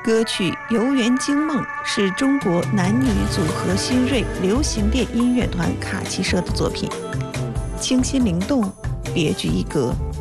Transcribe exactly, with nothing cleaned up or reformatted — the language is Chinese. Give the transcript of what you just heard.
歌曲《游园惊梦》是中国男女组合新锐流行电音乐团卡其社的作品，清新灵动，别具一格。